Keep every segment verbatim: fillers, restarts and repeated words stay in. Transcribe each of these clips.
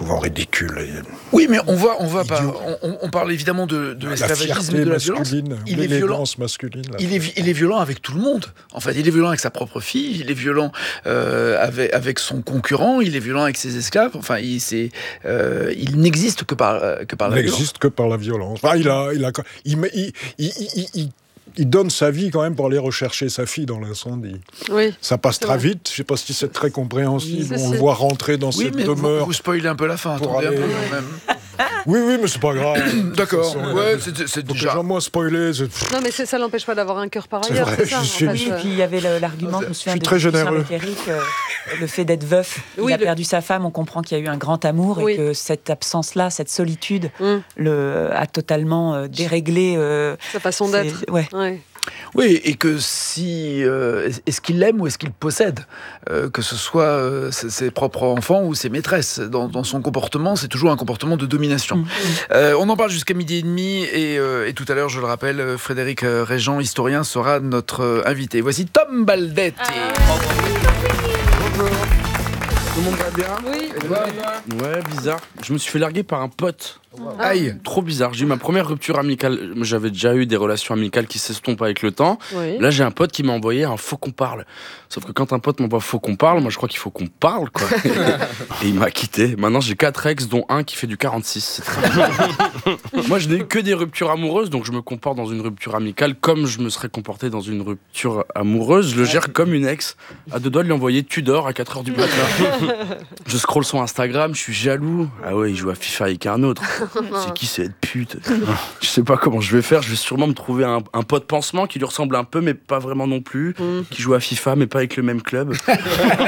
souvent ridicule. Et... Oui, mais on voit, on voit pas. On, on parle évidemment de, de l'esclavagisme et de la violence. Il est violent. Masculine. Il est, il est violent avec tout le monde. En fait, il est violent avec sa propre fille. Il est violent euh, avec, avec son concurrent. Il est violent avec ses esclaves. Enfin, il, c'est, euh, il n'existe que par, que par la violence. Il n'existe que par la violence. Enfin, il a, il a, il, il, il, il, il Il donne sa vie quand même pour aller rechercher sa fille dans l'incendie. Oui, ça passe très vrai. vite. Je ne sais pas si c'est très compréhensible. Oui, on c'est... le voit rentrer dans oui, cette mais demeure. Vous, vous spoilez un peu la fin. Attendez aller... un peu quand même. Oui, oui, mais c'est pas grave. D'accord. Ouais, c'est, c'est Donc déjà... les gens moins spoilés. C'est... Non, mais c'est, ça l'empêche pas d'avoir un cœur par ailleurs. C'est, c'est ça. Suis... Oui, et puis il y avait le, l'argument. Je me souviens je suis très généreux. Avec Eric, euh, le fait d'être veuf. Oui, il a le... perdu sa femme. On comprend qu'il y a eu un grand amour oui. et que cette absence-là, cette solitude, mm. le, a totalement euh, déréglé euh, sa façon c'est... d'être. Ouais. ouais. Oui, et que si... Euh, est-ce qu'il l'aime ou est-ce qu'il possède euh, que ce soit euh, ses propres enfants ou ses maîtresses. Dans, dans son comportement, c'est toujours un comportement de domination. Mmh. Euh, on en parle jusqu'à midi et demi, et, euh, et tout à l'heure, je le rappelle, Frédéric Régent, historien, sera notre invité. Voici Tom Baldetti. Ah. Bonjour. Tout le monde va bien ? Oui. Ouais, bizarre. Je me suis fait larguer par un pote. Wow. Aïe, trop bizarre. J'ai eu ma première rupture amicale. J'avais déjà eu des relations amicales qui s'estompent avec le temps. Oui. Là, j'ai un pote qui m'a envoyé un faut qu'on parle. Sauf que quand un pote m'envoie faut qu'on parle, moi je crois qu'il faut qu'on parle, quoi. Et il m'a quitté. Maintenant, j'ai quatre ex, dont un qui fait du quarante-six. C'est très bien. Moi, je n'ai eu que des ruptures amoureuses, donc je me comporte dans une rupture amicale comme je me serais comporté dans une rupture amoureuse. Je le gère comme une ex. À deux doigts de lui envoyer Tudor à quatre heures du matin. Je scrolle son Instagram, je suis jaloux. Ah ouais, il joue à FIFA avec un autre. C'est qui cette pute ? Je sais pas comment je vais faire. Je vais sûrement me trouver un, un pote pansement qui lui ressemble un peu, mais pas vraiment non plus. Mm. Qui joue à FIFA, mais pas avec le même club. Puis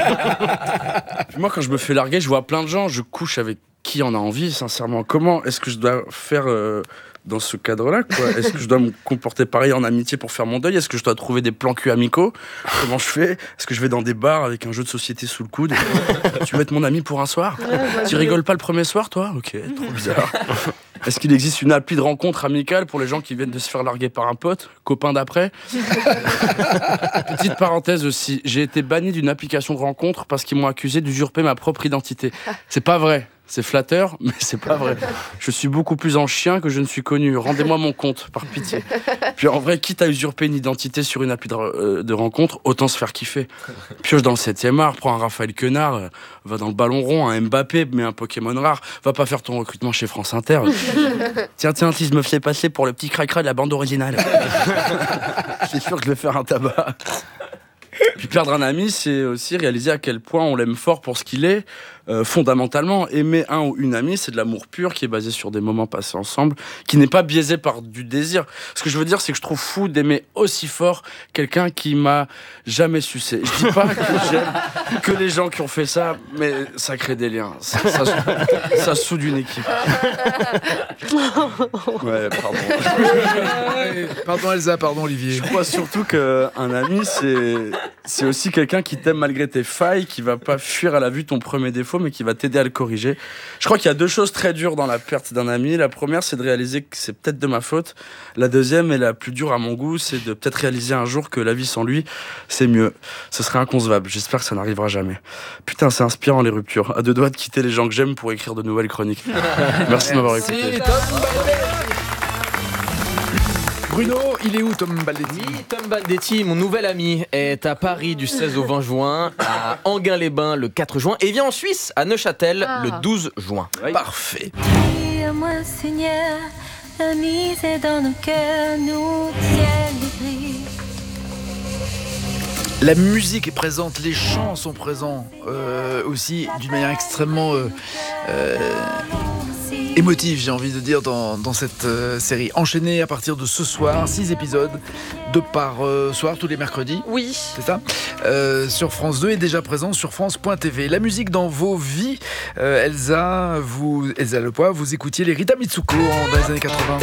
moi, quand je me fais larguer, je vois plein de gens. Je couche avec qui en a envie, sincèrement. Comment est-ce que je dois faire euh, dans ce cadre-là, quoi ? Est-ce que je dois me comporter pareil en amitié pour faire mon deuil ? Est-ce que je dois trouver des plans cul amicaux ? Comment je fais ? Est-ce que je vais dans des bars avec un jeu de société sous le coude ? Tu veux être mon ami pour un soir ? Ouais, tu rigoles pas le premier soir, toi ? Ok, trop bizarre. Est-ce qu'il existe une appli de rencontre amicale pour les gens qui viennent de se faire larguer par un pote, copain d'après ? Petite parenthèse aussi, j'ai été banni d'une application de rencontre parce qu'ils m'ont accusé d'usurper ma propre identité. C'est pas vrai. C'est flatteur, mais c'est pas vrai. Je suis beaucoup plus en chien que je ne suis connu. Rendez-moi mon compte, par pitié. Puis en vrai, quitte à usurper une identité sur une appli de, euh, de rencontre, autant se faire kiffer. Pioche dans le septième art, prends un Raphaël Quenard, euh, va dans le ballon rond, un Mbappé, mets un Pokémon rare, va pas faire ton recrutement chez France Inter. Tiens, tiens, si je me fais passer pour le petit cracra de la bande originale. C'est sûr que je vais faire un tabac. Puis perdre un ami, c'est aussi réaliser à quel point on l'aime fort pour ce qu'il est. Euh, fondamentalement, aimer un ou une amie, c'est de l'amour pur qui est basé sur des moments passés ensemble, qui n'est pas biaisé par du désir. Ce que je veux dire, c'est que je trouve fou d'aimer aussi fort quelqu'un qui m'a jamais sucé. Je dis pas que j'aime que les gens qui ont fait ça, mais ça crée des liens. Ça, ça, ça soude une équipe. Ouais, pardon. Pardon Elsa, pardon Olivier. Je crois surtout qu'un ami, c'est, c'est aussi quelqu'un qui t'aime malgré tes failles, qui va pas fuir à la vue ton premier défaut, mais qui va t'aider à le corriger. Je crois qu'il y a deux choses très dures dans la perte d'un ami. La première, c'est de réaliser que c'est peut-être de ma faute. La deuxième, et la plus dure à mon goût, c'est de peut-être réaliser un jour que la vie sans lui, c'est mieux. Ce serait inconcevable. J'espère que ça n'arrivera jamais. Putain, c'est inspirant les ruptures. À deux doigts de quitter les gens que j'aime pour écrire de nouvelles chroniques. Merci de m'avoir écouté. Bruno, il est où Tom Baldetti ? Tom Baldetti, mon nouvel ami, est à Paris du seize au vingt juin, à Enghien-les-Bains le quatre juin, et vient en Suisse, à Neuchâtel, ah. le douze juin. Oui. Parfait. Dis-moi, Seigneur, la mise est dans nos cœurs, nous, ciel gris. La musique est présente, les chants sont présents euh, aussi d'une manière extrêmement euh, euh, émotive, j'ai envie de dire, dans, dans cette euh, série. Enchaînée à partir de ce soir, six épisodes, deux par euh, soir, tous les mercredis. Oui. C'est ça euh, sur France deux et déjà présent sur France point T V. La musique dans vos vies, euh, Elsa, vous, Elsa Lepoix, vous écoutiez les Rita Mitsuko en, dans les années quatre-vingts.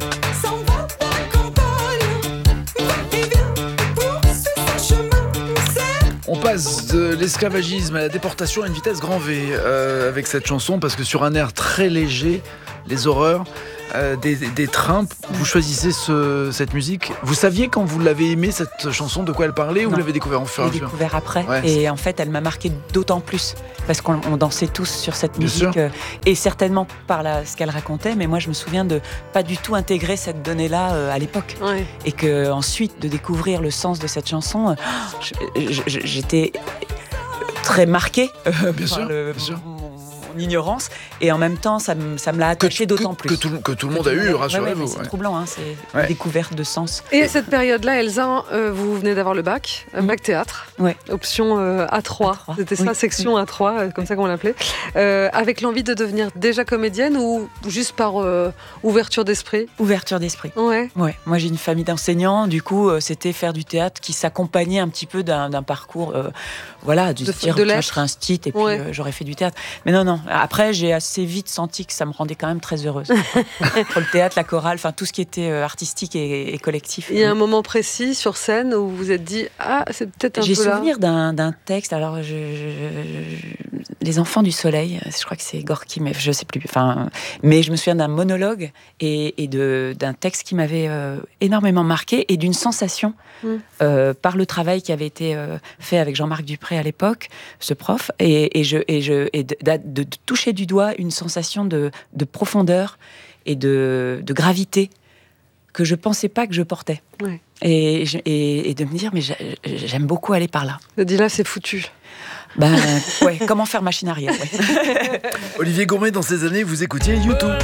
On passe de l'esclavagisme à la déportation à une vitesse grand V euh, avec cette chanson, parce que sur un air très léger, les horreurs, euh, des, des trains. Vous choisissez ce, cette musique. Vous saviez quand vous l'avez aimée, cette chanson, de quoi elle parlait, ou vous l'avez découvert en fur et à mesure ? Je l'ai découvert après. Ouais, et en fait, elle m'a marqué d'autant plus. Parce qu'on on dansait tous sur cette Bien musique. sûr. Euh, et certainement par la, ce qu'elle racontait. Mais moi, je me souviens de pas du tout intégrer cette donnée-là euh, à l'époque. Ouais. Et qu'ensuite, de découvrir le sens de cette chanson, euh, je, je, j'étais très marquée euh, bien par sûr, le, bien sûr. Mon, mon ignorance. Et en même temps, ça me, ça me l'a attaché que, d'autant que, plus. Que tout, que tout le monde a eu, rassurez-vous. Ouais, ouais, c'est ouais. troublant, hein, c'est Ouais. une découverte de sens. Et à cette période-là, Elsa, euh, vous venez d'avoir le bac, un bac théâtre, Ouais. option euh, A trois. A trois. C'était ça, Oui. section A trois, euh, comme ça qu'on l'appelait. Euh, avec l'envie de devenir déjà comédienne ou juste par euh, ouverture d'esprit ? Ouverture d'esprit. Ouais. Ouais, moi j'ai une famille d'enseignants, du coup euh, c'était faire du théâtre qui s'accompagnait un petit peu d'un, d'un parcours, euh, voilà, de, De- se dire de tiens, l'être. je serais un stit et puis Ouais. euh, j'aurais fait du théâtre. Mais non, non, après j'ai assez vite senti que ça me rendait quand même très heureuse. Entre le théâtre, la chorale, enfin tout ce qui était euh, artistique et, et collectif. Il y a un moment précis sur scène où vous vous êtes dit « Ah, c'est peut-être un J'ai peu là souvenir d'un, d'un texte, alors je, je- je- Les Enfants du Soleil, je crois que c'est Gorky, mais je sais plus. Enfin, mais je me souviens d'un monologue et, et de, d'un texte qui m'avait euh, énormément marqué et d'une sensation Mm. euh, par le travail qui avait été euh, fait avec Jean-Marc Dupré à l'époque, ce prof, et, et, je, et, je, et de, de, de toucher du doigt une sensation de, de profondeur et de, de gravité que je pensais pas que je portais. Ouais. Et, je- et, et de me dire, mais j'a- j'aime beaucoup aller par là. Je dis là, c'est foutu. Ben, ouais, comment faire machine arrière, ouais. Olivier Gourmet, dans ces années, vous écoutiez U deux.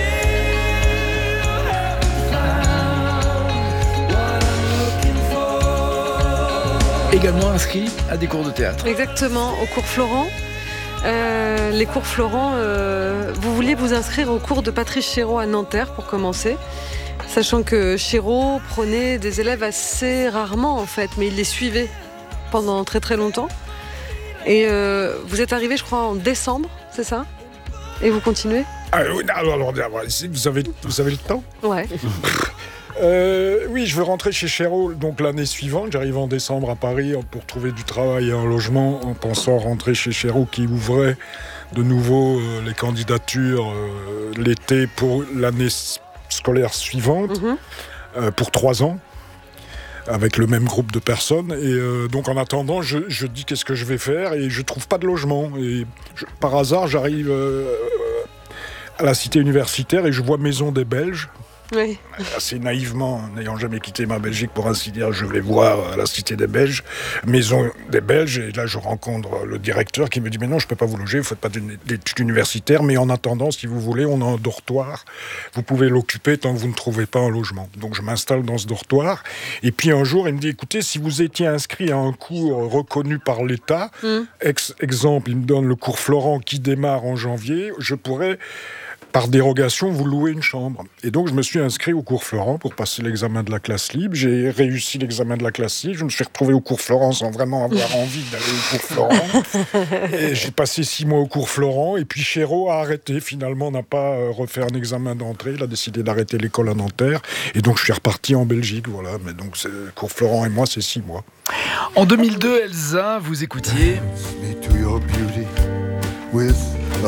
Également inscrit à des cours de théâtre. Exactement, au cours Florent. Euh, les cours Florent, euh, vous vouliez vous inscrire au cours de Patrice Chéreau à Nanterre pour commencer, sachant que Chéreau prenait des élèves assez rarement en fait, mais il les suivait pendant très très longtemps. Et euh, vous êtes arrivé, je crois, en décembre, c'est ça ? Et vous continuez ? Ah, oui, alors, alors, alors, ici, vous avez, vous avez le temps ? Ouais. Euh, oui, je veux rentrer chez Chéreau donc l'année suivante. J'arrive en décembre à Paris pour trouver du travail et un logement en pensant rentrer chez Chéreau qui ouvrait de nouveau euh, les candidatures euh, l'été pour l'année s- scolaire suivante, Mhm. euh, pour trois ans, avec le même groupe de personnes. Et euh, donc en attendant, je, je dis qu'est-ce que je vais faire et je trouve pas de logement. Et je- par hasard, j'arrive euh, à la cité universitaire et je vois Maison des Belges. Oui. Assez naïvement, n'ayant jamais quitté ma Belgique pour ainsi dire, je vais voir à la Cité des Belges, Maison des Belges, et là je rencontre le directeur qui me dit « Mais non, je ne peux pas vous loger, vous ne faites pas d'études universitaires, mais en attendant, si vous voulez, on a un dortoir, vous pouvez l'occuper tant que vous ne trouvez pas un logement. » Donc je m'installe dans ce dortoir, et puis un jour, il me dit « Écoutez, si vous étiez inscrit à un cours reconnu par l'État, Mm. ex- exemple, il me donne le cours Florent qui démarre en janvier, je pourrais... par dérogation, vous louez une chambre. » Et donc, je me suis inscrit au cours Florent pour passer l'examen de la classe libre. J'ai réussi l'examen de la classe libre. Je me suis retrouvé au cours Florent sans vraiment avoir envie d'aller au cours Florent. Et j'ai passé six mois au cours Florent. Et puis, Chéreau a arrêté. Finalement, n'a pas euh, refait un examen d'entrée. Il a décidé d'arrêter l'école à Nanterre. Et donc, je suis reparti en Belgique. Voilà. Mais donc, c'est, le cours Florent et moi, c'est six mois. En deux mille deux, Elsa, vous écoutiez me to your beauty with a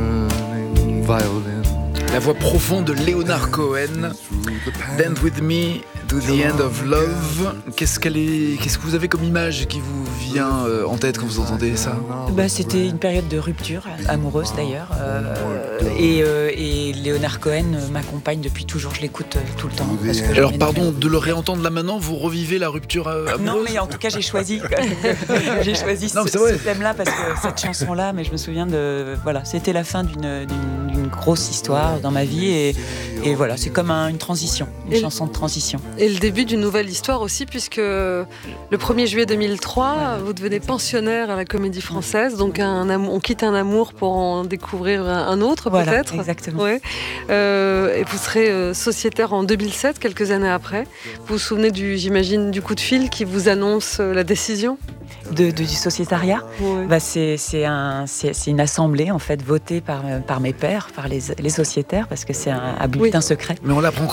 burning violin. la voix profonde de Leonard Cohen, Dance with me to the end of love. Qu'est-ce qu'elle est, qu'est-ce que vous avez comme image qui vous vient euh, en tête quand vous entendez ça ? Bah, c'était une période de rupture, amoureuse d'ailleurs. Euh, et, euh, et Leonard Cohen m'accompagne depuis toujours, je l'écoute euh, tout le temps. Parce que Alors j'aime pardon énormément. de le réentendre là maintenant, vous revivez la rupture euh, amoureuse ? Non, mais en tout cas, j'ai choisi. j'ai choisi Non, ce, mais c'est vrai. ce thème-là parce que cette chanson-là, mais je me souviens de. Voilà, c'était la fin d'une, d'une, d'une grosse histoire dans ma vie et, et voilà, c'est comme un- une transition, une Et- chanson de transition. Et le début d'une nouvelle histoire aussi, puisque le premier juillet deux mille trois, vous devenez pensionnaire à la Comédie Française, donc un amour- on quitte un amour pour en découvrir un un autre Voilà, peut-être. exactement. Ouais. Euh, et vous serez euh, sociétaire en deux mille sept, quelques années après. Vous vous souvenez, du, j'imagine, du coup de fil qui vous annonce euh, la décision ? De, de- du sociétariat. Ouais. Bah, c'est, c'est, un, c'est, c'est une assemblée en fait votée par, par mes pairs, par les, les sociétaires, parce que c'est un, un bulletin Oui. secret. Mais on l'apprend comment ?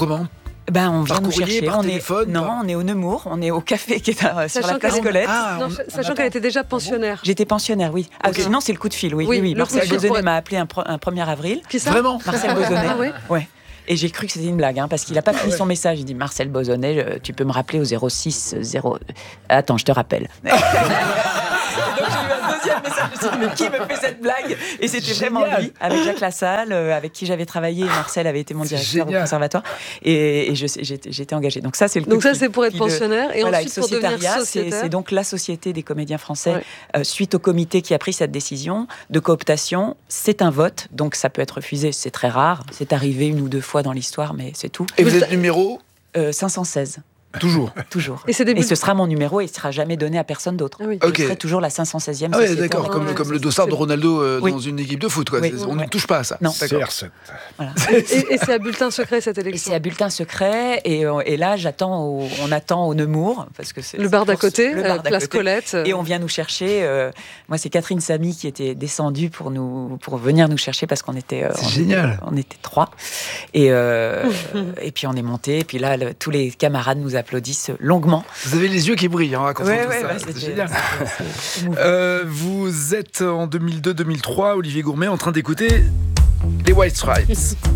Ben, on vient par nous courrier, chercher. par on téléphone, est, non, par... on est au Nemours, on est au café qui est à, sur la place Colette. Ah, non, sachant qu'elle était déjà pensionnaire. J'étais pensionnaire, oui. Ah, okay. Sinon, c'est le coup de fil, oui. oui, oui. Marcel Bozonnet m'a appelé un, pro, un premier avril. Qui ça? Vraiment? Marcel Bozonnet. Ah, oui. Ouais. Et j'ai cru que c'était une blague, hein, parce qu'il n'a pas fini son message. Il dit, Marcel Bozonnet, tu peux me rappeler au zéro six zéro... Attends, je te rappelle. Donc j'ai eu un deuxième message, je me suis dit, mais qui me fait cette blague? Et c'était Génial. Vraiment lui, avec Jacques Lassalle, euh, avec qui j'avais travaillé. Marcel avait été mon directeur Génial. Au conservatoire. Et, et je, j'étais, j'étais engagée. Donc ça, c'est le Donc ça, c'est pour être pensionnaire. Et voilà, ensuite, pour devenir sociétaire. C'est, c'est donc la Société des comédiens français, ouais. euh, suite au comité qui a pris cette décision de cooptation. C'est un vote, donc ça peut être refusé. C'est très rare. C'est arrivé une ou deux fois dans l'histoire, mais c'est tout. Et vous êtes numéro euh, cinq cent seize. Toujours. Toujours. Et, et ce sera mon numéro et il ne sera jamais donné à personne d'autre. Ah oui. Je okay. serai toujours la cinq cent seizième ah oui, société. D'accord, comme, comme le dossard de Ronaldo euh, oui. dans une équipe de foot. Quoi. Oui. On ouais. ne touche pas à ça. Non. C R sept. Voilà. et, et c'est à bulletin secret cette élection. Et c'est à bulletin secret et, et là j'attends au, on attend au Nemours parce que c'est le bar d'à côté, le bar d'à place côté. Colette. Et on vient nous chercher. Euh, moi c'est Catherine Samy qui était descendue pour nous pour venir nous chercher parce qu'on était. Euh, c'est on génial. Était, on était trois et euh, et puis on est monté et puis là le, tous les camarades nous applaudissent longuement. Vous avez les yeux qui brillent en racontant ouais, tout ouais, ça. Bah, c'est, c'est génial. C'est, c'est, c'est euh, vous êtes en deux mille deux deux mille trois, Olivier Gourmet, en train d'écouter les White Stripes.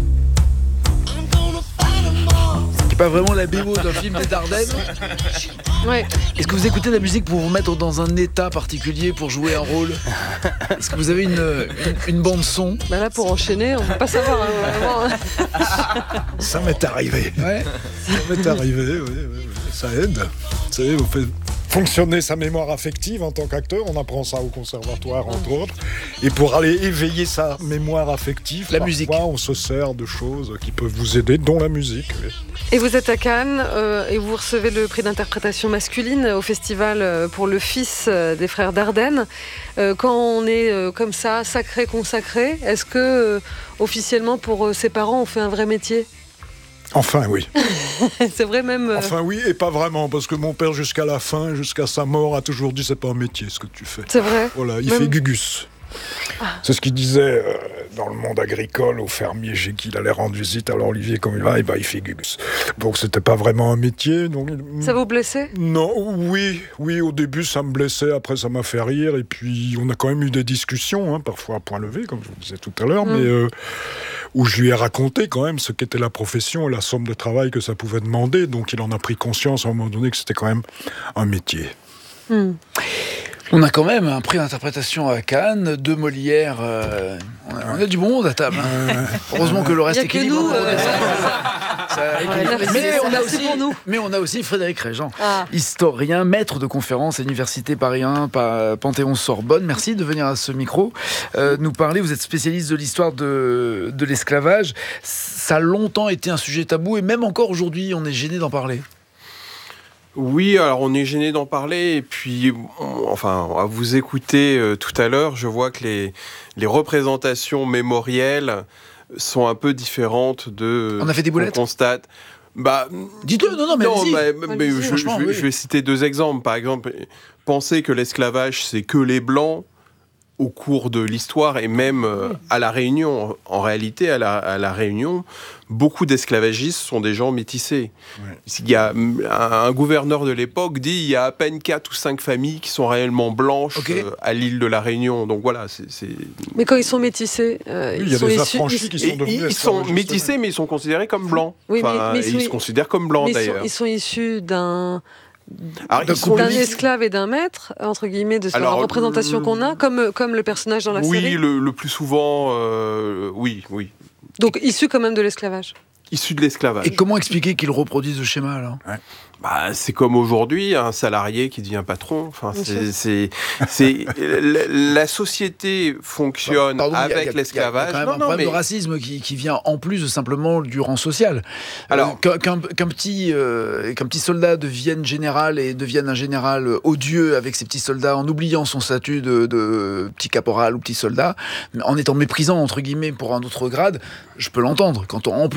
Qui n'est pas vraiment la B O d'un film des Dardennes. Ouais. Est-ce que vous écoutez la musique pour vous mettre dans un état particulier pour jouer un rôle? Est-ce que vous avez une, une, une bande son? Bah là, pour enchaîner, on ne peut pas savoir. Hein, vraiment. Ça m'est arrivé. Ouais. Ça m'est arrivé, oui, oui. Ça aide. Vous savez, vous faites fonctionner sa mémoire affective en tant qu'acteur. On apprend ça au conservatoire, entre autres. Et pour aller éveiller sa mémoire affective, la parfois, musique. on se sert de choses qui peuvent vous aider, dont la musique. Oui. Et vous êtes à Cannes euh, et vous recevez le prix d'interprétation masculine au festival pour le fils des frères Dardenne. Euh, quand on est euh, comme ça, sacré, consacré, est-ce que euh, officiellement pour euh, ses parents, on fait un vrai métier? Enfin, oui. C'est vrai même. Euh... Enfin, oui, et pas vraiment, parce que mon père, jusqu'à la fin, jusqu'à sa mort, a toujours dit c'est pas un métier ce que tu fais. C'est vrai. Voilà, il même... fait gugus. Ah. C'est ce qu'il disait euh, dans le monde agricole au fermier chez qui il allait rendre visite. Alors Olivier, comme il va, eh ben, il fait gugus. Donc c'était pas vraiment un métier. Donc... Ça vous blessait? Non, oui, oui. Au début, ça me blessait. Après, ça m'a fait rire. Et puis, on a quand même eu des discussions, hein, parfois à point levé, comme je vous disais tout à l'heure, mmh. mais euh, où je lui ai raconté quand même ce qu'était la profession et la somme de travail que ça pouvait demander. Donc, il en a pris conscience à un moment donné que c'était quand même un métier. Mmh. On a quand même un prix d'interprétation à Cannes, deux Molières. Euh, on, a, on a du bon monde à table. Hein. Heureusement que le reste équilibre. Nous, euh... mais, on a aussi, mais on a aussi Frédéric Régent, ah. historien, maître de conférences à l'Université Paris un, Panthéon-Sorbonne. Merci de venir à ce micro euh, nous parler. Vous êtes spécialiste de l'histoire de, de l'esclavage. Ça a longtemps été un sujet tabou et même encore aujourd'hui, on est gêné d'en parler. Oui, alors on est gêné d'en parler et puis, on, enfin, à vous écouter euh, tout à l'heure, je vois que les, les représentations mémorielles sont un peu différentes de... On a fait des boulettes. On constate. Bah, dites-le, non, non, mais, non, mais, mais, mais je, je, oui. je vais citer deux exemples. Par exemple, penser que l'esclavage, c'est que les Blancs, au cours de l'histoire et même euh, à La Réunion. En réalité, à la, à la Réunion, beaucoup d'esclavagistes sont des gens métissés. Ouais. Il y a un, un gouverneur de l'époque dit il y a à peine quatre ou cinq familles qui sont réellement blanches okay. euh, à l'île de La Réunion. Donc voilà, c'est... c'est... Mais quand ils sont métissés, euh, oui, ils il y a sont des issus, affranchis qui sont devenus. Ils sont métissés, mais ils sont considérés comme blancs. Oui, enfin, mais, mais ils, ils se considèrent comme blancs mais d'ailleurs. Ils sont, ils sont issus d'un Alors, d'un, sont d'un esclave et d'un maître, entre guillemets, de la représentation le... qu'on a, comme, comme le personnage dans la oui, série. Oui, le, le plus souvent, euh, oui, oui. Donc issus quand même de l'esclavage. Issus de l'esclavage. Et comment expliquer qu'ils reproduisent ce schéma alors ? Ouais. Bah, c'est comme aujourd'hui, un salarié qui devient patron. Enfin, c'est, c'est, c'est, la société fonctionne Pardon, avec y a, l'esclavage. Il y a quand même non, un non, problème mais... de racisme qui, qui vient en plus de simplement du rang social. Alors, euh, qu'un, qu'un, petit, euh, qu'un petit soldat devienne général et devienne un général odieux avec ses petits soldats en oubliant son statut de, de petit caporal ou petit soldat, en étant méprisant entre guillemets pour un autre grade, je peux l'entendre. Quand on, en plus on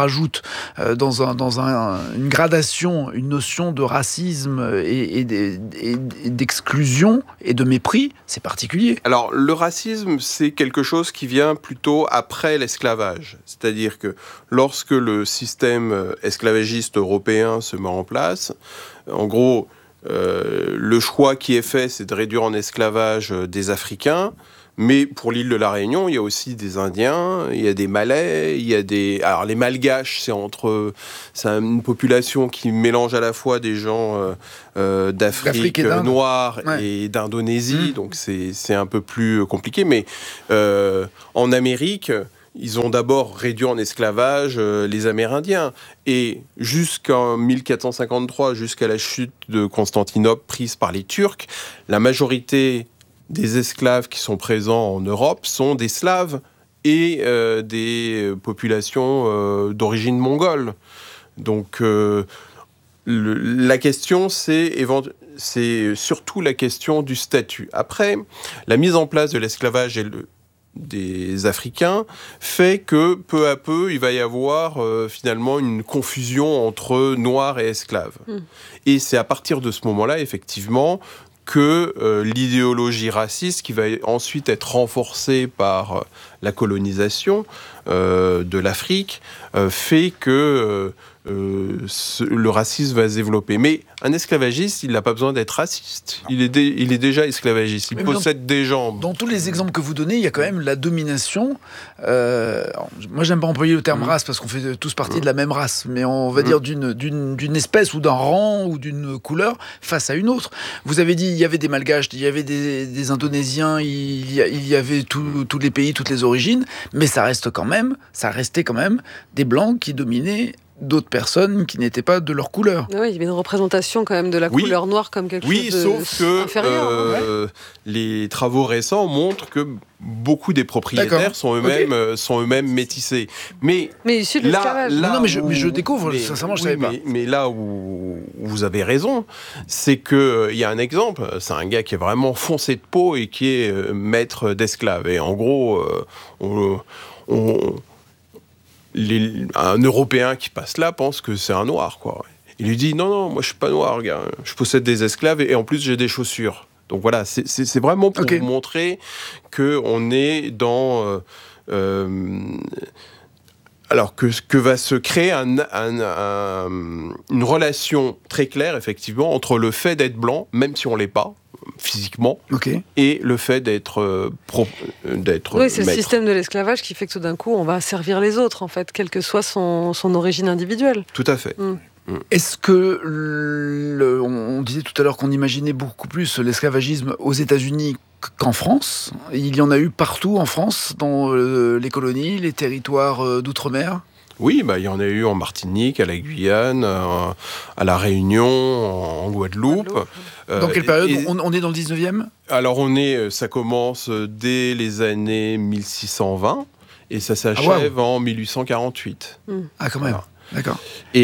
rajoute euh, dans, un, dans un, une gradation, une notion de racisme et, et, et, et d'exclusion et de mépris, c'est particulier. Alors, le racisme, c'est quelque chose qui vient plutôt après l'esclavage. C'est-à-dire que lorsque le système esclavagiste européen se met en place, en gros, euh, le choix qui est fait, c'est de réduire en esclavage des Africains. Mais pour l'île de la Réunion, il y a aussi des Indiens, il y a des Malais, il y a des... Alors les Malgaches, c'est entre... C'est une population qui mélange à la fois des gens euh, euh, d'Afrique noire ouais. et d'Indonésie, mmh. donc c'est, c'est un peu plus compliqué. Mais euh, en Amérique, ils ont d'abord réduit en esclavage euh, les Amérindiens. Et jusqu'en mille quatre cent cinquante-trois, jusqu'à la chute de Constantinople prise par les Turcs, la majorité des esclaves qui sont présents en Europe sont des Slaves et euh, des populations euh, d'origine mongole. Donc euh, le, la question, c'est, évent- c'est surtout la question du statut. Après, la mise en place de l'esclavage et le, des Africains fait que peu à peu, il va y avoir euh, finalement une confusion entre noirs et esclaves. Mmh. Et c'est à partir de ce moment-là, effectivement, que euh, l'idéologie raciste, qui va ensuite être renforcée par euh, la colonisation euh, de l'Afrique, euh, fait que euh, euh, ce, le racisme va se développer. Mais un esclavagiste, il n'a pas besoin d'être raciste. Il est, dé, il est déjà esclavagiste. Il Mais possède dans, des jambes. Dans tous les exemples que vous donnez, il y a quand même la domination. Euh, alors, moi, j'aime pas employer le terme mmh. race parce qu'on fait tous partie mmh. de la même race. Mais on va mmh. dire d'une, d'une, d'une espèce ou d'un rang ou d'une couleur face à une autre. Vous avez dit il y avait des Malgaches, il y avait des, des Indonésiens, il y, il y avait tous les pays, toutes les origines. Mais ça reste quand même, ça restait quand même des Blancs qui dominaient d'autres personnes qui n'étaient pas de leur couleur. Oui, il y avait une représentation quand même de la oui. couleur noire comme quelque oui, chose d'inférieur. Oui, sauf que euh, ouais. les travaux récents montrent que beaucoup des propriétaires sont eux-mêmes, okay. euh, sont eux-mêmes métissés. Mais, mais issus de l'esclavage. Non, non, mais, je, mais je découvre, mais, sincèrement, je ne oui, savais pas. Mais, mais là où vous avez raison, c'est qu'il euh, y a un exemple, c'est un gars qui est vraiment foncé de peau et qui est euh, maître d'esclaves. Et en gros, euh, on... on Les, un Européen qui passe là pense que c'est un noir, quoi. Il lui dit non, non, moi je suis pas noir, gars. Je possède des esclaves et, et en plus j'ai des chaussures. Donc voilà, c'est, c'est, c'est vraiment pour okay. vous montrer que on est dans euh, euh, alors que que va se créer un, un, un, une relation très claire effectivement entre le fait d'être blanc, même si on l'est pas physiquement, okay. et le fait d'être euh, pro, d'être oui, c'est maître. Le système de l'esclavage qui fait que tout d'un coup, on va servir les autres, en fait, quelle que soit son, son origine individuelle. Tout à fait. Mm. Mm. Est-ce que, le, on disait tout à l'heure qu'on imaginait beaucoup plus l'esclavagisme aux États-Unis qu'en France ? Il y en a eu partout en France, dans euh, les colonies, les territoires euh, d'outre-mer ? Oui, bah, il y en a eu en Martinique, à la Guyane, euh, à la Réunion, en, en Guadeloupe. Guadeloupe. Euh, dans quelle période et, on, on est dans le dix-neuvième ? Alors, on est, ça commence dès les années mille six cent vingt et ça s'achève ah, wow. en mille huit cent quarante-huit. Mmh. Ah, quand même. Voilà. D'accord.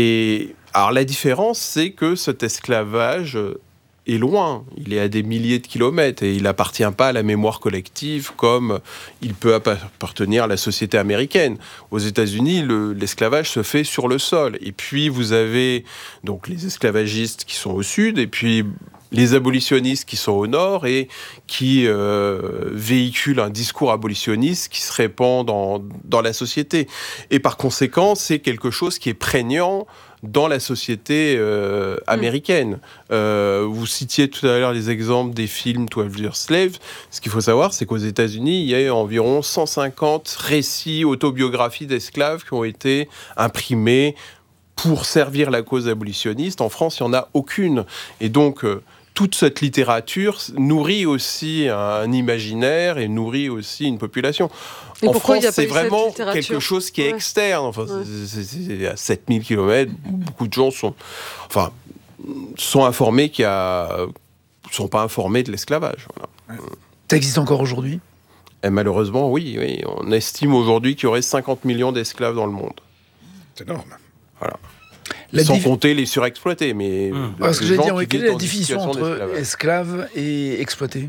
Et alors, la différence, c'est que cet esclavage est loin. Il est à des milliers de kilomètres et il n'appartient pas à la mémoire collective comme il peut appartenir à la société américaine. Aux États-Unis, le, l'esclavage se fait sur le sol. Et puis, vous avez donc les esclavagistes qui sont au sud et puis les abolitionnistes qui sont au nord et qui euh, véhiculent un discours abolitionniste qui se répand dans, dans la société. Et par conséquent, c'est quelque chose qui est prégnant dans la société euh, américaine. Mmh. Euh, vous citiez tout à l'heure les exemples des films twelve Years Slave. Ce qu'il faut savoir, c'est qu'aux États-Unis, il y a environ cent cinquante récits, autobiographies d'esclaves qui ont été imprimés pour servir la cause abolitionniste. En France, il n'y en a aucune. Et donc, euh, toute cette littérature nourrit aussi un imaginaire et nourrit aussi une population. Et en France, c'est cette vraiment quelque chose qui est ouais. externe. Enfin, ouais. c'est, c'est, c'est à sept mille kilomètres, beaucoup de gens sont, enfin, sont informés qu'il y a, sont pas informés de l'esclavage. Voilà. Ouais. Ça existe encore aujourd'hui ? Et malheureusement, oui, oui. On estime aujourd'hui qu'il y aurait cinquante millions d'esclaves dans le monde. C'est énorme. Voilà. La Sans div... compter les surexploités, mais... Mmh. Ce que j'allais dire, quelle est la définition entre esclave et exploité ?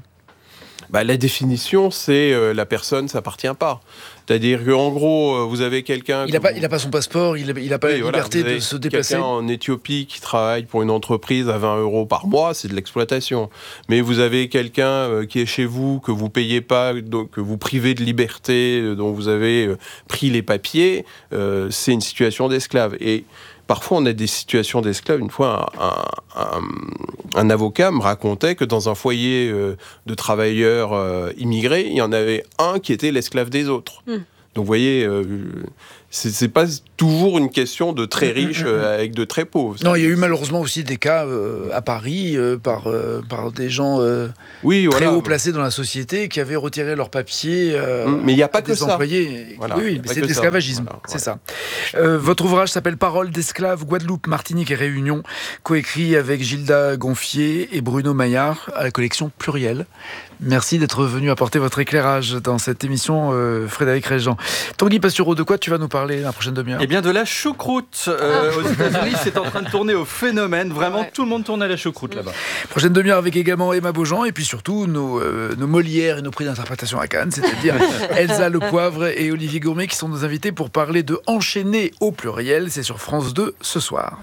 Bah, la définition, c'est euh, la personne ne s'appartient pas. C'est-à-dire qu'en gros, euh, vous avez quelqu'un... Il n'a pas, vous... pas son passeport, il n'a pas oui, la liberté voilà, de se déplacer. Quelqu'un en Éthiopie qui travaille pour une entreprise à vingt euros par mois, c'est de l'exploitation. Mais vous avez quelqu'un euh, qui est chez vous, que vous ne payez pas, donc, que vous privez de liberté, euh, dont vous avez euh, pris les papiers, euh, c'est une situation d'esclave. Et parfois, on a des situations d'esclaves. Une fois, un, un, un avocat me racontait que dans un foyer euh, de travailleurs euh, immigrés, il y en avait un qui était l'esclave des autres. Mmh. Donc, vous voyez, euh, c'est, c'est pas toujours une question de très riches euh, avec de très pauvres. Non, il y a eu malheureusement aussi des cas euh, à Paris euh, par, euh, par des gens euh, oui, très voilà. haut placés dans la société qui avaient retiré leurs papiers euh, mmh, mais il n'y a pas que des ça. employés. Voilà, oui, oui mais c'est de l'esclavagisme, voilà, c'est voilà. ça. Euh, votre ouvrage s'appelle Paroles d'esclaves, Guadeloupe, Martinique et Réunion, coécrit avec Gilda Gonfier et Bruno Maillard à la collection Pluriel. Merci d'être venu apporter votre éclairage dans cette émission, euh, Frédéric Régent. Tanguy Pastureau, de quoi tu vas nous parler la prochaine demi-heure ? Eh bien, de la choucroute. Euh, ah. Aux États-Unis, c'est en train de tourner au phénomène. Vraiment, ouais. Tout le monde tourne à la choucroute là-bas. Prochaine demi-heure avec également Emma Beaujean et puis surtout nos, euh, nos Molières et nos prix d'interprétation à Cannes, c'est-à-dire Elsa Le Poivre et Olivier Gourmet qui sont nos invités pour parler de Enchaîner au pluriel. C'est sur France deux ce soir.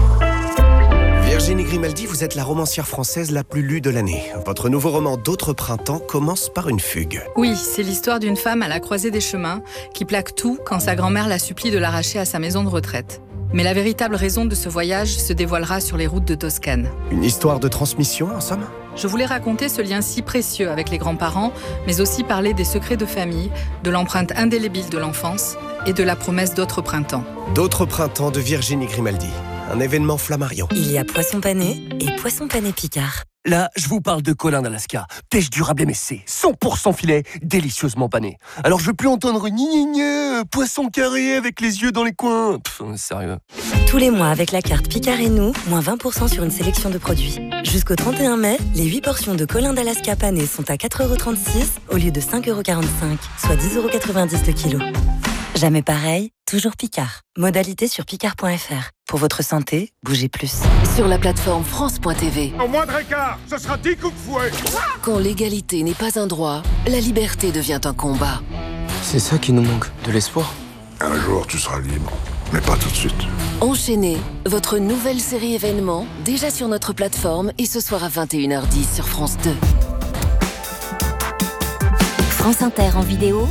Virginie Grimaldi, vous êtes la romancière française la plus lue de l'année. Votre nouveau roman D'autres printemps commence par une fugue. Oui, c'est l'histoire d'une femme à la croisée des chemins qui plaque tout quand sa grand-mère la supplie de l'arracher à sa maison de retraite. Mais la véritable raison de ce voyage se dévoilera sur les routes de Toscane. Une histoire de transmission, en somme ? Je voulais raconter ce lien si précieux avec les grands-parents, mais aussi parler des secrets de famille, de l'empreinte indélébile de l'enfance et de la promesse d'autres printemps. D'autres printemps de Virginie Grimaldi. Un événement Flammarion. Il y a poisson pané et poisson pané Picard. Là, je vous parle de Colin d'Alaska. Pêche durable M S C, cent pour cent filet, délicieusement pané. Alors je veux plus entendre ni ni ni poisson carré avec les yeux dans les coins. Pff, sérieux. Tous les mois avec la carte Picard et nous, moins vingt pour cent sur une sélection de produits. Jusqu'au trente et un mai, les huit portions de Colin d'Alaska pané sont à quatre euros trente-six au lieu de cinq euros quarante-cinq, soit dix euros quatre-vingt-dix le kilo. Jamais pareil, toujours Picard. Modalité sur picard point f r. Pour votre santé, bougez plus. Sur la plateforme France point t v. Au moindre écart, ce sera dix coups de fouet. Quand l'égalité n'est pas un droit, la liberté devient un combat. C'est ça qui nous manque, de l'espoir. Un jour, tu seras libre, mais pas tout de suite. Enchaînez, votre nouvelle série événement, déjà sur notre plateforme et ce soir à vingt et une heures dix sur France deux. France Inter en vidéo.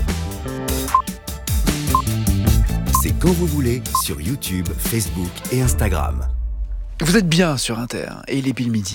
C'est quand vous voulez sur YouTube, Facebook et Instagram. Vous êtes bien sur Inter et il est pile midi.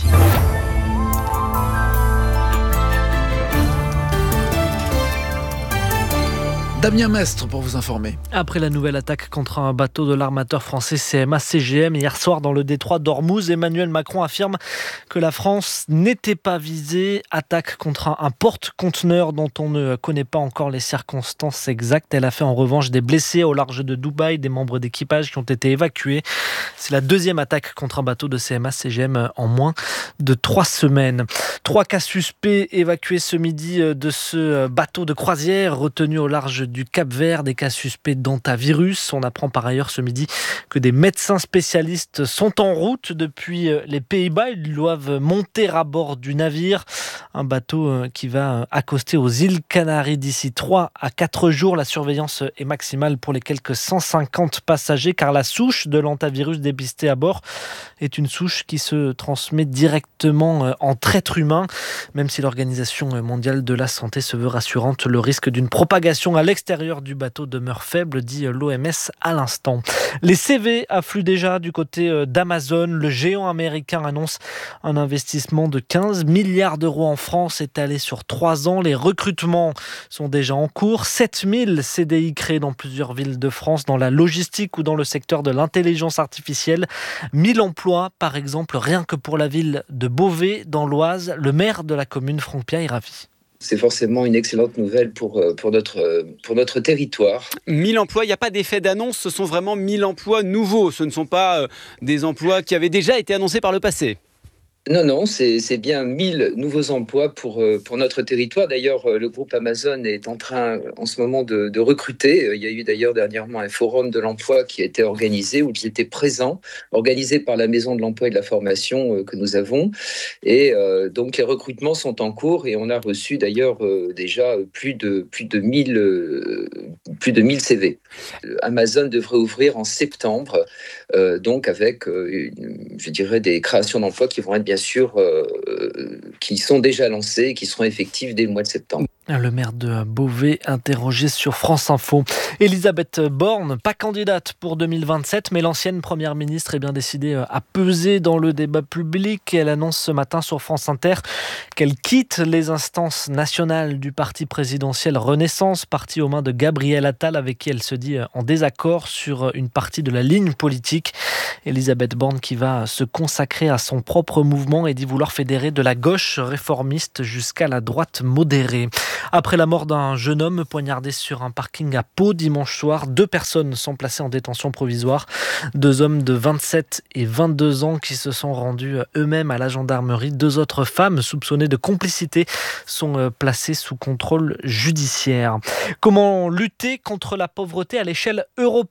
Damien Mestre pour vous informer. Après la nouvelle attaque contre un bateau de l'armateur français C M A C G M hier soir dans le détroit d'Ormuz, Emmanuel Macron affirme que la France n'était pas visée. Attaque contre un, un porte-conteneur dont on ne connaît pas encore les circonstances exactes. Elle a fait en revanche des blessés au large de Dubaï, des membres d'équipage qui ont été évacués. C'est la deuxième attaque contre un bateau de C M A C G M en moins de trois semaines. Trois cas suspects évacués ce midi de ce bateau de croisière retenu au large du Cap-Vert, des cas suspects d'hantavirus. On apprend par ailleurs ce midi que des médecins spécialistes sont en route depuis les Pays-Bas. Ils doivent monter à bord du navire. Un bateau qui va accoster aux îles Canaries d'ici trois à quatre jours. La surveillance est maximale pour les quelques cent cinquante passagers car la souche de l'hantavirus dépistée à bord est une souche qui se transmet directement en traître humain. Même si l'Organisation mondiale de la santé se veut rassurante, le risque d'une propagation à l'extérieur du bateau demeure faible, dit l'O M S à l'instant. Les C V affluent déjà du côté d'Amazon. Le géant américain annonce un investissement de quinze milliards d'euros en France étalé sur trois ans. Les recrutements sont déjà en cours. sept mille C D I créés dans plusieurs villes de France, dans la logistique ou dans le secteur de l'intelligence artificielle. mille emplois, par exemple, rien que pour la ville de Beauvais, dans l'Oise. Le maire de la commune, Franck Pierre, y ravit. C'est forcément une excellente nouvelle pour, pour, notre, pour notre territoire. mille emplois, il n'y a pas d'effet d'annonce, ce sont vraiment mille emplois nouveaux. Ce ne sont pas euh, des emplois qui avaient déjà été annoncés par le passé. Non, non, c'est, c'est bien mille nouveaux emplois pour, pour notre territoire. D'ailleurs, le groupe Amazon est en train, en ce moment, de, de recruter. Il y a eu d'ailleurs dernièrement un forum de l'emploi qui a été organisé, où j'étais présent, organisé par la Maison de l'Emploi et de la Formation que nous avons. Et euh, donc, les recrutements sont en cours et on a reçu d'ailleurs euh, déjà plus de, plus de mille, euh, plus de mille C V. Amazon devrait ouvrir en septembre, euh, donc avec, euh, une, je dirais, des créations d'emplois qui vont être bien sûr, euh, qui sont déjà lancés et qui seront effectifs dès le mois de septembre. Le maire de Beauvais, interrogé sur France Info. Elisabeth Borne, pas candidate pour deux mille vingt-sept, mais l'ancienne première ministre est bien décidée à peser dans le débat public. Elle annonce ce matin sur France Inter qu'elle quitte les instances nationales du parti présidentiel Renaissance, parti aux mains de Gabriel Attal, avec qui elle se dit en désaccord sur une partie de la ligne politique. Elisabeth Borne qui va se consacrer à son propre mouvement et dit vouloir fédérer de la gauche réformiste jusqu'à la droite modérée. Après la mort d'un jeune homme poignardé sur un parking à Pau dimanche soir, deux personnes sont placées en détention provisoire. Deux hommes de vingt-sept et vingt-deux ans qui se sont rendus eux-mêmes à la gendarmerie. Deux autres femmes soupçonnées de complicité sont placées sous contrôle judiciaire. Comment lutter contre la pauvreté à l'échelle européenne ?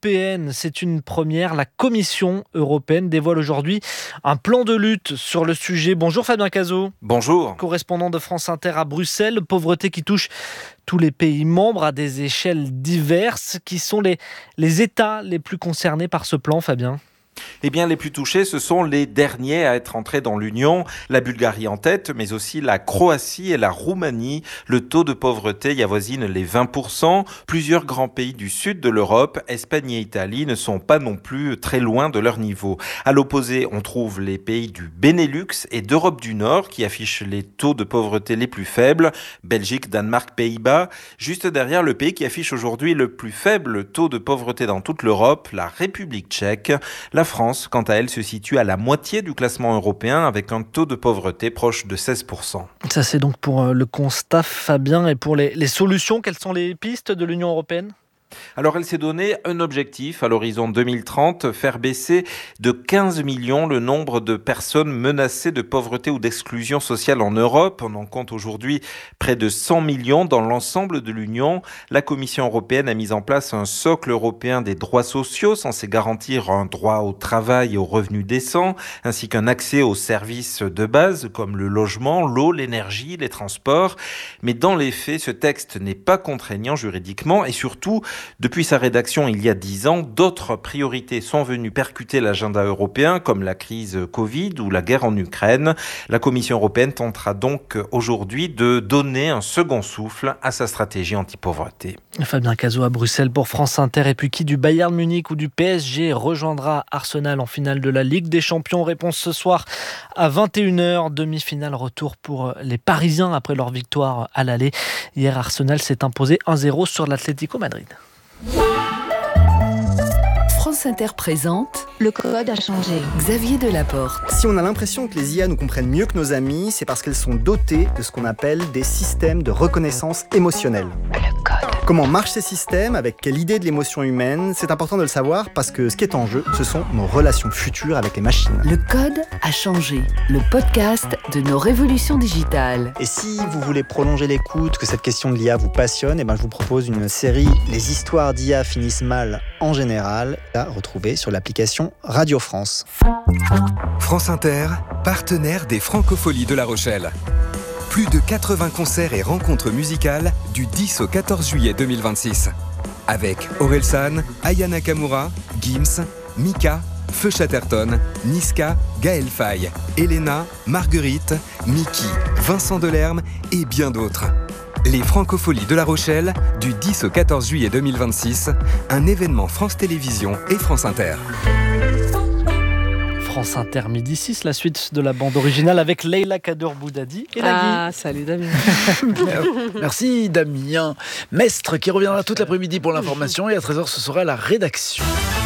C'est une première. La Commission européenne dévoile aujourd'hui un plan de lutte sur le sujet. Bonjour Fabien Cazot. Bonjour. Correspondant de France Inter à Bruxelles. Pauvreté qui touche tous les pays membres à des échelles diverses. Qui sont les, les États les plus concernés par ce plan, Fabien ? Eh bien, les plus touchés, ce sont les derniers à être entrés dans l'Union. La Bulgarie en tête, mais aussi la Croatie et la Roumanie. Le taux de pauvreté y avoisine les vingt pour cent. Plusieurs grands pays du sud de l'Europe, Espagne et Italie, ne sont pas non plus très loin de leur niveau. À l'opposé, on trouve les pays du Benelux et d'Europe du Nord qui affichent les taux de pauvreté les plus faibles. Belgique, Danemark, Pays-Bas. Juste derrière, le pays qui affiche aujourd'hui le plus faible taux de pauvreté dans toute l'Europe, la République tchèque. La France, quant à elle, se situe à la moitié du classement européen avec un taux de pauvreté proche de seize pour cent. Ça, c'est donc pour le constat, Fabien. Et pour les, les solutions, quelles sont les pistes de l'Union européenne ? Alors elle s'est donné un objectif à l'horizon deux mille trente, faire baisser de quinze millions le nombre de personnes menacées de pauvreté ou d'exclusion sociale en Europe. On en compte aujourd'hui près de cent millions dans l'ensemble de l'Union. La Commission européenne a mis en place un socle européen des droits sociaux censé garantir un droit au travail et aux revenus décents, ainsi qu'un accès aux services de base comme le logement, l'eau, l'énergie, les transports. Mais dans les faits, ce texte n'est pas contraignant juridiquement et surtout, depuis sa rédaction il y a dix ans, d'autres priorités sont venues percuter l'agenda européen, comme la crise Covid ou la guerre en Ukraine. La Commission européenne tentera donc aujourd'hui de donner un second souffle à sa stratégie anti-pauvreté. Fabien Cazot à Bruxelles pour France Inter. Et puis qui du Bayern Munich ou du P S G rejoindra Arsenal en finale de la Ligue des Champions ? Réponse ce soir à vingt et une heures. Demi-finale retour pour les Parisiens après leur victoire à l'aller. Hier, Arsenal s'est imposé un zéro sur l'Atlético Madrid. France Inter présente Le code a changé. Xavier Delaporte. Si on a l'impression que les I A nous comprennent mieux que nos amis, c'est parce qu'elles sont dotées de ce qu'on appelle des systèmes de reconnaissance émotionnelle. Le code. Comment marchent ces systèmes, avec quelle idée de l'émotion humaine, c'est important de le savoir parce que ce qui est en jeu, ce sont nos relations futures avec les machines. Le code a changé. Le podcast de nos révolutions digitales. Et si vous voulez prolonger l'écoute, que cette question de l'I A vous passionne, eh ben je vous propose une série « Les histoires d'I A finissent mal en général » à retrouver sur l'application Radio France. France Inter, partenaire des Francopholies de La Rochelle. Plus de quatre-vingts concerts et rencontres musicales du dix au quatorze juillet deux mille vingt-six. Avec Orelsan, Aya Nakamura, Gims, Mika, Feu Chatterton, Niska, Gaël Faye, Elena, Marguerite, Mickey, Vincent Delerme et bien d'autres. Les Francopholies de La Rochelle, du dix au quatorze juillet deux mille vingt-six, un événement France Télévisions et France Inter. France Inter, midi six, la suite de la bande originale avec Leila Kader Boudadi et Nagui. Ah, salut Damien. Merci Damien. Mestre qui reviendra toute l'après-midi pour l'information et à treize heures ce sera la rédaction.